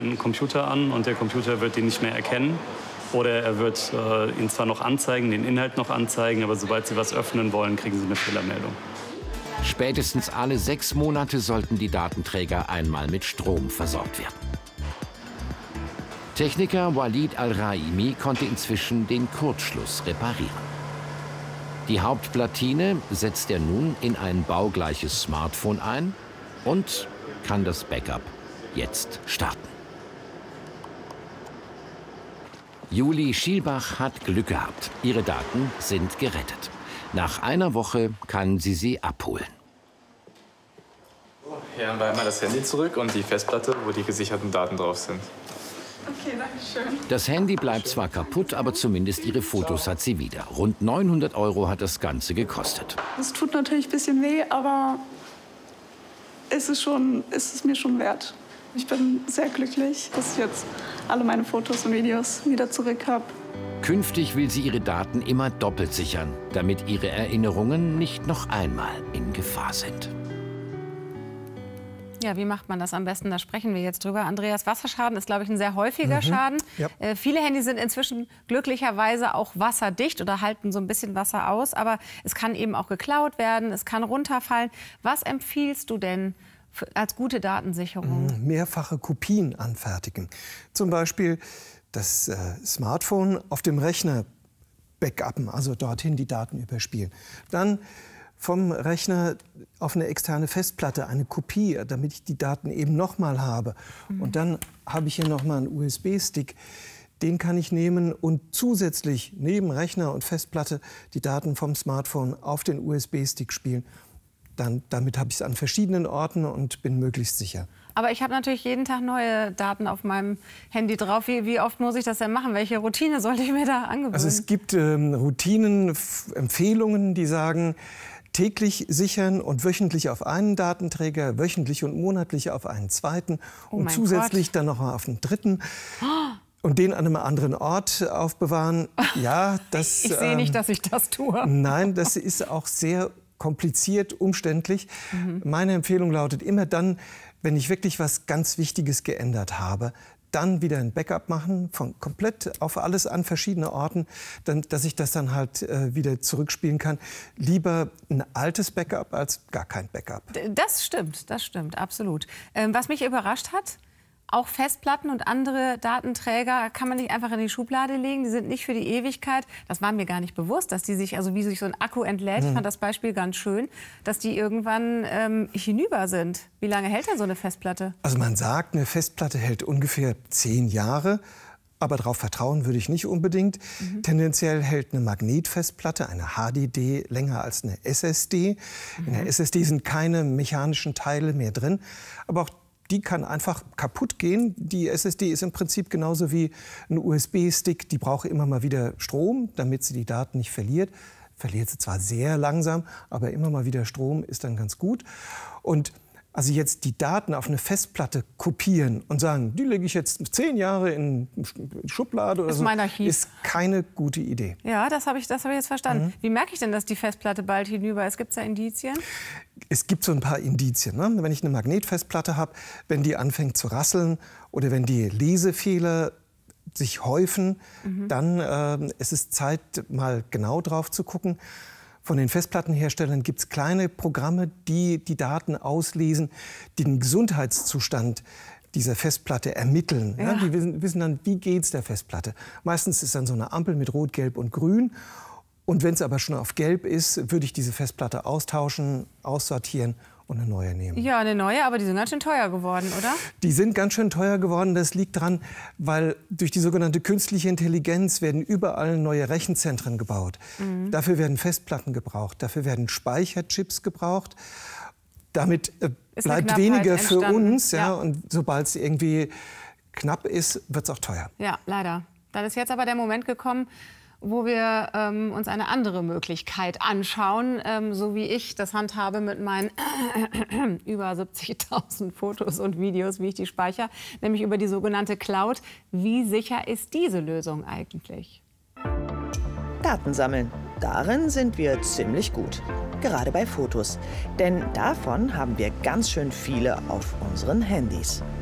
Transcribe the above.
einen Computer an und der Computer wird ihn nicht mehr erkennen. Oder er wird ihn zwar noch anzeigen, den Inhalt noch anzeigen, aber sobald Sie was öffnen wollen, kriegen Sie eine Fehlermeldung. Spätestens alle 6 Monate sollten die Datenträger einmal mit Strom versorgt werden. Techniker Walid Al-Raimi konnte inzwischen den Kurzschluss reparieren. Die Hauptplatine setzt er nun in ein baugleiches Smartphone ein und kann das Backup jetzt starten. Julie Schielbach hat Glück gehabt. Ihre Daten sind gerettet. Nach einer Woche kann sie sie abholen. Hier haben wir einmal das Handy zurück und die Festplatte, wo die gesicherten Daten drauf sind. Okay, danke schön. Das Handy bleibt zwar kaputt, aber zumindest ihre Fotos hat sie wieder. Rund 900 € hat das Ganze gekostet. Es tut natürlich ein bisschen weh, aber es ist mir schon wert. Ich bin sehr glücklich, dass ich jetzt alle meine Fotos und Videos wieder zurück habe. Künftig will sie ihre Daten immer doppelt sichern, damit ihre Erinnerungen nicht noch einmal in Gefahr sind. Ja, wie macht man das am besten? Da sprechen wir jetzt drüber. Andreas, Wasserschaden ist, glaube ich, ein sehr häufiger Schaden. Ja. Viele Handys sind inzwischen glücklicherweise auch wasserdicht oder halten so ein bisschen Wasser aus. Aber es kann eben auch geklaut werden, es kann runterfallen. Was empfiehlst du denn als gute Datensicherung? Mehrfache Kopien anfertigen. Zum Beispiel das Smartphone auf dem Rechner backuppen, also dorthin die Daten überspielen. Dann vom Rechner auf eine externe Festplatte eine Kopie, damit ich die Daten eben nochmal habe. Und dann habe ich hier nochmal einen USB-Stick. Den kann ich nehmen und zusätzlich neben Rechner und Festplatte die Daten vom Smartphone auf den USB-Stick spielen. Damit habe ich es an verschiedenen Orten und bin möglichst sicher. Aber ich habe natürlich jeden Tag neue Daten auf meinem Handy drauf. Wie oft muss ich das denn machen? Welche Routine sollte ich mir da angewöhnen? Also es gibt Routinen, Empfehlungen, die sagen, täglich sichern und wöchentlich auf einen Datenträger, wöchentlich und monatlich auf einen zweiten und zusätzlich dann noch mal auf einen dritten. Und den an einem anderen Ort aufbewahren. Ja, das, ich sehe nicht, dass ich das tue. Nein, das ist auch sehr kompliziert, umständlich. Meine Empfehlung lautet immer dann, wenn ich wirklich was ganz Wichtiges geändert habe, dann wieder ein Backup machen, von komplett auf alles an verschiedene Orten, dass ich das dann halt wieder zurückspielen kann. Lieber ein altes Backup als gar kein Backup. Das stimmt, absolut. Was mich überrascht hat, auch Festplatten und andere Datenträger kann man nicht einfach in die Schublade legen. Die sind nicht für die Ewigkeit. Das war mir gar nicht bewusst, dass die sich, also wie sich so ein Akku entlädt, ich fand das Beispiel ganz schön, dass die irgendwann hinüber sind. Wie lange hält denn so eine Festplatte? Also man sagt, eine Festplatte hält ungefähr 10 Jahre. Aber darauf vertrauen würde ich nicht unbedingt. Tendenziell hält eine Magnetfestplatte, eine HDD, länger als eine SSD. In der SSD sind keine mechanischen Teile mehr drin. Aber auch die kann einfach kaputt gehen. Die SSD ist im Prinzip genauso wie ein USB-Stick. Die braucht immer mal wieder Strom, damit sie die Daten nicht verliert. Verliert sie zwar sehr langsam, aber immer mal wieder Strom ist dann ganz gut. Und also jetzt die Daten auf eine Festplatte kopieren und sagen, die lege ich jetzt 10 Jahre in Schublade oder so, mein Archiv. Ist keine gute Idee. Ja, das hab ich jetzt verstanden. Wie merke ich denn, dass die Festplatte bald hinüber ist? Gibt es da Indizien? Es gibt so ein paar Indizien. Ne? Wenn ich eine Magnetfestplatte habe, wenn die anfängt zu rasseln oder wenn die Lesefehler sich häufen, dann ist es Zeit, mal genau drauf zu gucken. Von den Festplattenherstellern gibt es kleine Programme, die die Daten auslesen, die den Gesundheitszustand dieser Festplatte ermitteln. Ja. Ja, die wissen dann, wie geht's der Festplatte. Meistens ist dann so eine Ampel mit Rot, Gelb und Grün. Und wenn es aber schon auf Gelb ist, würde ich diese Festplatte austauschen, aussortieren und eine neue nehmen. Ja, eine neue, aber die sind ganz schön teuer geworden, oder? Die sind ganz schön teuer geworden. Das liegt daran, weil durch die sogenannte künstliche Intelligenz werden überall neue Rechenzentren gebaut. Dafür werden Festplatten gebraucht, dafür werden Speicherchips gebraucht. Damit bleibt weniger für uns. Ja, und sobald es irgendwie knapp ist, wird es auch teuer. Ja, leider. Dann ist jetzt aber der Moment gekommen, wo wir uns eine andere Möglichkeit anschauen, so wie ich das handhabe mit meinen über 70.000 Fotos und Videos, wie ich die speichere, nämlich über die sogenannte Cloud. Wie sicher ist diese Lösung eigentlich? Daten sammeln. Darin sind wir ziemlich gut. Gerade bei Fotos. Denn davon haben wir ganz schön viele auf unseren Handys.